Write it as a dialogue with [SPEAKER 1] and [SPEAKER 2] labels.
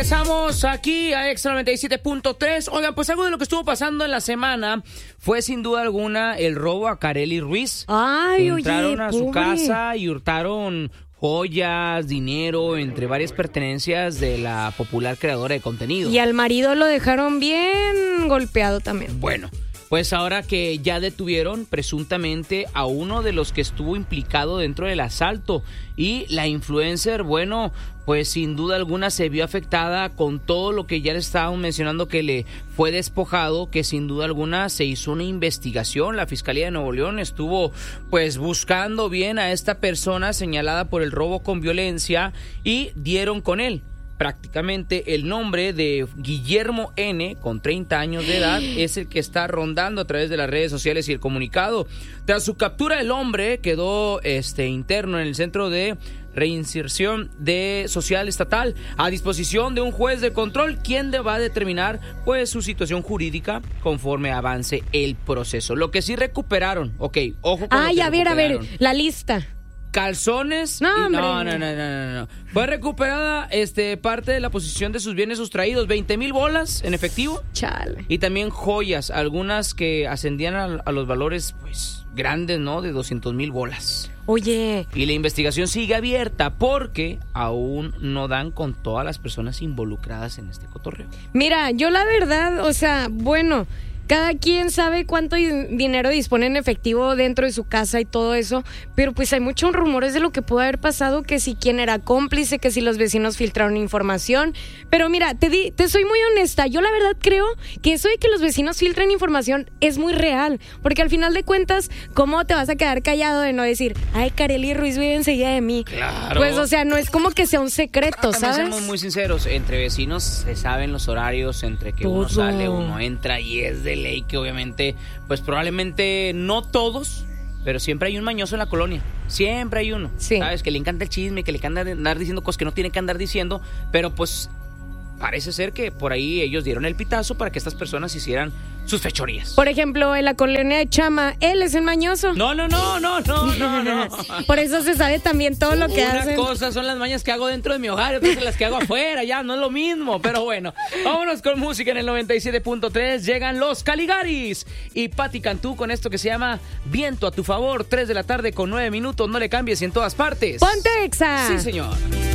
[SPEAKER 1] Regresamos aquí a Extra 97.3. Oigan, pues algo de lo que estuvo pasando en la semana fue sin duda alguna el robo a Karely Ruiz.
[SPEAKER 2] Ay,
[SPEAKER 1] entraron
[SPEAKER 2] oye,
[SPEAKER 1] a su
[SPEAKER 2] pobre.
[SPEAKER 1] casa y hurtaron joyas, dinero, entre varias pertenencias de la popular creadora de contenido.
[SPEAKER 2] Y al marido lo dejaron bien golpeado también.
[SPEAKER 1] Bueno, pues ahora que ya detuvieron presuntamente a uno de los que estuvo implicado dentro del asalto, y la influencer, bueno, pues sin duda alguna se vio afectada con todo lo que ya le estábamos mencionando que le fue despojado, que sin duda alguna se hizo una investigación. La Fiscalía de Nuevo León estuvo pues buscando bien a esta persona señalada por el robo con violencia y dieron con él. Prácticamente el nombre de Guillermo N., con 30 años de edad, es el que está rondando a través de las redes sociales y el comunicado. Tras su captura, el hombre quedó interno en el Centro de Reinserción Social Estatal a disposición de un juez de control, quien va a determinar pues su situación jurídica conforme avance el proceso. Lo que sí recuperaron, ojo con lo que
[SPEAKER 2] Ay, a ver,
[SPEAKER 1] recuperaron.
[SPEAKER 2] la lista.
[SPEAKER 1] Calzones.
[SPEAKER 2] No,
[SPEAKER 1] y,
[SPEAKER 2] hombre.
[SPEAKER 1] No. Fue recuperada parte de la posesión de sus bienes sustraídos, 20,000 bolas en efectivo.
[SPEAKER 2] Chale.
[SPEAKER 1] Y también joyas, algunas que ascendían a los valores pues grandes, ¿no? De 200,000 bolas.
[SPEAKER 2] Oye.
[SPEAKER 1] Y la investigación sigue abierta porque aún no dan con todas las personas involucradas en este cotorreo.
[SPEAKER 2] Mira, yo la verdad, bueno, cada quien sabe cuánto dinero dispone en efectivo dentro de su casa y todo eso, pero pues hay muchos rumores de lo que pudo haber pasado, que si quién era cómplice, que si los vecinos filtraron información. Pero mira, te soy muy honesta, yo la verdad creo que eso de que los vecinos filtren información es muy real, porque al final de cuentas, ¿cómo te vas a quedar callado de no decir, ay, Karely Ruiz vive enseguida de mí?
[SPEAKER 1] Claro.
[SPEAKER 2] Pues, no es como que sea un secreto,
[SPEAKER 1] También
[SPEAKER 2] ¿sabes?
[SPEAKER 1] seamos muy sinceros, entre vecinos se saben los horarios, entre que uno
[SPEAKER 2] Todo.
[SPEAKER 1] sale, uno entra, y es de ley que obviamente, pues probablemente no todos, pero siempre hay un mañoso en la colonia. Siempre hay uno,
[SPEAKER 2] sí.
[SPEAKER 1] ¿Sabes? Que le encanta el chisme, que le encanta andar diciendo cosas que no tiene que andar diciendo, pero pues parece ser que por ahí ellos dieron el pitazo para que estas personas hicieran sus fechorías.
[SPEAKER 2] Por ejemplo, en la colonia de Chama, él es el mañoso.
[SPEAKER 1] No.
[SPEAKER 2] Por eso se sabe también todo lo que hacen.
[SPEAKER 1] Una cosa son las mañas que hago dentro de mi hogar y otras son las que hago afuera, ya no es lo mismo. Pero bueno, vámonos con música en el 97.3. Llegan los Caligaris y Patti Cantú con esto que se llama Viento a tu favor. 3 de la tarde con 9 minutos. No le cambies y en todas partes.
[SPEAKER 2] ¡Ponte Exa!
[SPEAKER 1] Sí, señor.